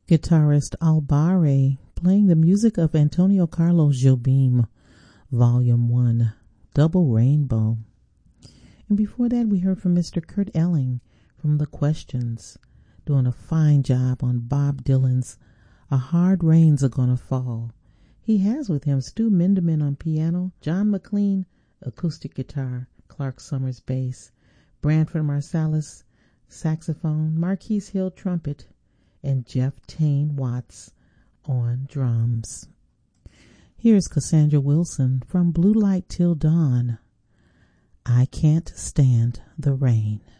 Guitarist Albare playing the music of Antonio Carlos Jobim, Volume 1, Double Rainbow. And before that we heard from Mr. Kurt Elling from The Questions, doing a fine job on Bob Dylan's A Hard Rain's A Gonna Fall. He has with him Stu Minderman on piano, John McLean acoustic guitar, Clark Summers bass, Branford Marsalis saxophone, Marquise Hill trumpet, and Jeff Tane Watts on drums. Here's Cassandra Wilson from Blue Light Till Dawn, I Can't Stand the Rain.